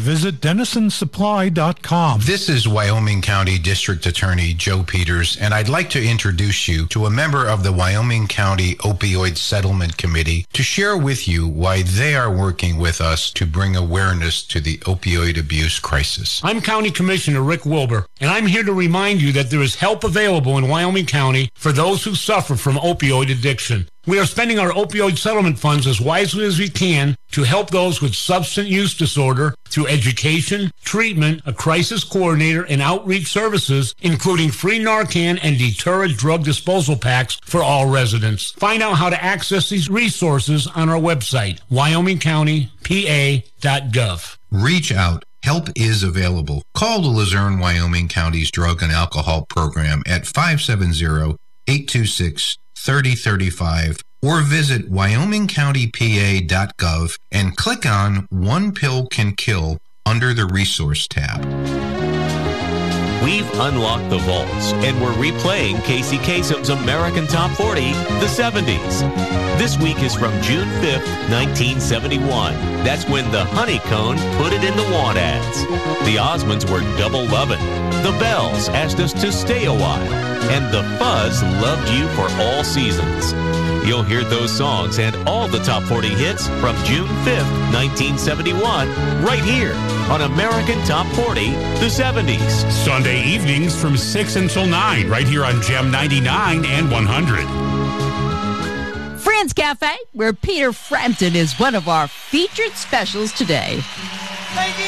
visit DenisonSupply.com. This is Wyoming County District Attorney Joe Peters, and I'd like to introduce you to a member of the Wyoming County Opioid Settlement Committee to share with you why they are working with us to bring awareness to the opioid abuse crisis. I'm County Commissioner Rick Wilbur, and I'm here to remind you that there is help available in Wyoming County for those who suffer from opioid addiction. We are spending our opioid settlement funds as wisely as we can to help those with substance use disorder through education, treatment, a crisis coordinator, and outreach services, including free Narcan and deterrent drug disposal packs for all residents. Find out how to access these resources on our website, wyomingcountypa.gov. Reach out. Help is available. Call the Luzerne, Wyoming County's Drug and Alcohol Program at 570-826-3035 or visit wyomingcountypa.gov and click on One Pill Can Kill under the Resource tab. We've unlocked the vaults, and we're replaying Casey Kasem's American Top 40, the 70s. This week is from June 5th, 1971. That's when the Honeycomb put it in the want ads. The Osmonds were double lovin'. The Bells asked us to stay a while. And the Fuzz loved you for all seasons. You'll hear those songs and all the top 40 hits from June 5th, 1971, right here on American Top 40, the 70s. Sunday evenings from 6 until 9, right here on GEM 99 and 100. Friends Cafe, where Peter Frampton is one of our featured specials today. Thank you.